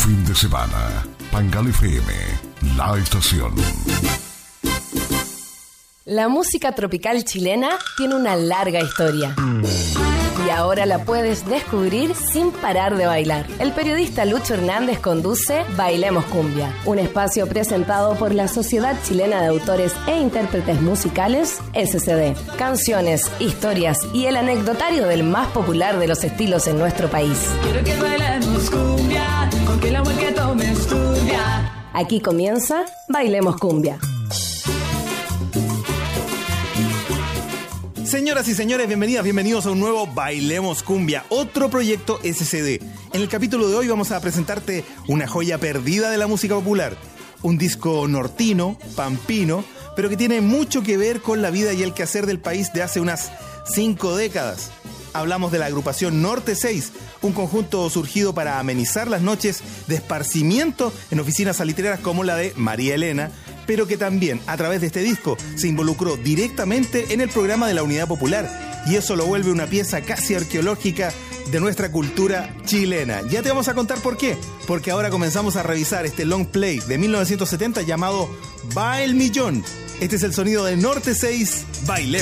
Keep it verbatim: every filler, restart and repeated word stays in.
fin de semana. Pangal F M, la estación. La música tropical chilena tiene una larga historia. Y ahora la puedes descubrir sin parar de bailar. El periodista Lucho Hernández conduce Bailemos Cumbia, un espacio presentado por la Sociedad Chilena de Autores e Intérpretes Musicales, S C D. Canciones, historias y el anecdotario del más popular de los estilos en nuestro país. Quiero que bailemos cumbia, aunque el agua que tomes turbia. Aquí comienza Bailemos Cumbia. Señoras y señores, bienvenidas, bienvenidos a un nuevo Bailemos Cumbia, otro proyecto S C D. En el capítulo de hoy vamos a presentarte una joya perdida de la música popular. Un disco nortino, pampino, pero que tiene mucho que ver con la vida y el quehacer del país de hace unas cinco décadas. Hablamos de la agrupación Norte seis, un conjunto surgido para amenizar las noches de esparcimiento en oficinas salitreras como la de María Elena, pero que también, a través de este disco, se involucró directamente en el programa de la Unidad Popular, y eso lo vuelve una pieza casi arqueológica de nuestra cultura chilena. Ya te vamos a contar por qué, porque ahora comenzamos a revisar este long play de mil novecientos setenta llamado Va el Millón. Este es el sonido de Norte seis, Bailemos.